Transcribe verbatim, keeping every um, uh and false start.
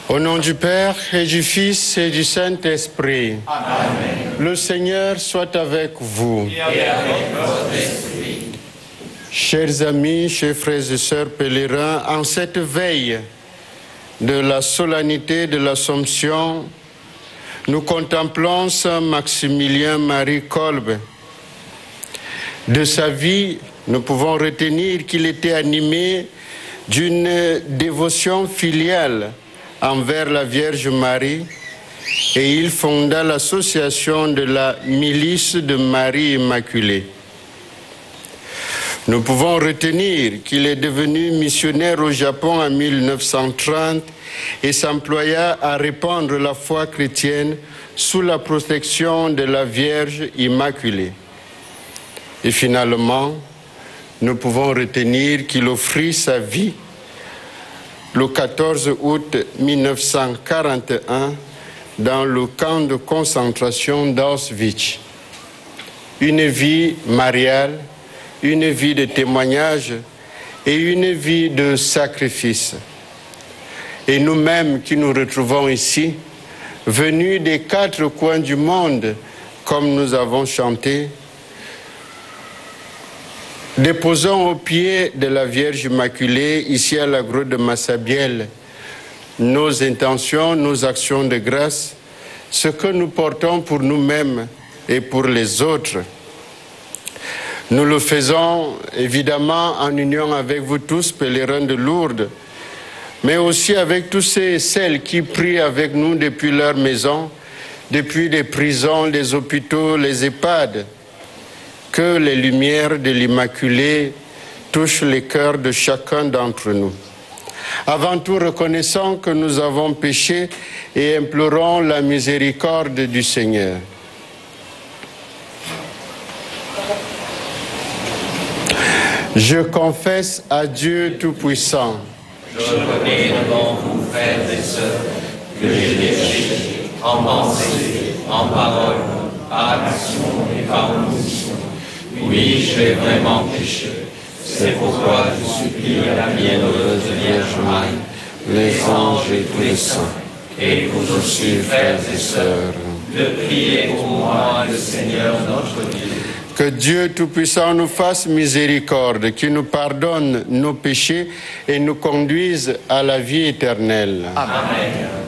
Au nom du Père et du Fils et du Saint-Esprit. Amen. Le Seigneur soit avec vous. Et avec votre esprit. Chers amis, chers frères et sœurs pèlerins, en cette veille de la solennité de l'Assomption, nous contemplons Saint Maximilien Marie Kolbe. De sa vie, nous pouvons retenir qu'il était animé d'une dévotion filiale envers la Vierge Marie et il fonda l'association de la Milice de Marie Immaculée. Nous pouvons retenir qu'il est devenu missionnaire au Japon en mille neuf cent trente et s'employa à répandre la foi chrétienne sous la protection de la Vierge Immaculée. Et finalement, nous pouvons retenir qu'il offrit sa vie le quatorze août mille neuf cent quarante et un dans le camp de concentration d'Auschwitz. Une vie mariale, une vie de témoignage et une vie de sacrifice. Et nous-mêmes qui nous retrouvons ici, venus des quatre coins du monde, comme nous avons chanté, déposons au pied de la Vierge Immaculée, ici à la grotte de Massabielle, nos intentions, nos actions de grâce, ce que nous portons pour nous-mêmes et pour les autres. Nous le faisons évidemment en union avec vous tous, pèlerins de Lourdes, mais aussi avec tous ceux et celles qui prient avec nous depuis leur maison, depuis les prisons, les hôpitaux, les EHPAD. Que les lumières de l'Immaculée touchent les cœurs de chacun d'entre nous. Avant tout, reconnaissons que nous avons péché et implorons la miséricorde du Seigneur. Je confesse à Dieu Tout-Puissant. Je reconnais devant vous, frères et sœurs, que j'ai péché en pensée, en parole, par action et par omission. Oui, j'ai vraiment péché. C'est pourquoi je supplie la bienheureuse Vierge Marie, les anges et tous les saints, et vous aussi, frères et sœurs, de prier pour moi, le Seigneur notre Dieu. Que Dieu Tout-Puissant nous fasse miséricorde, qu'il nous pardonne nos péchés et nous conduise à la vie éternelle. Amen.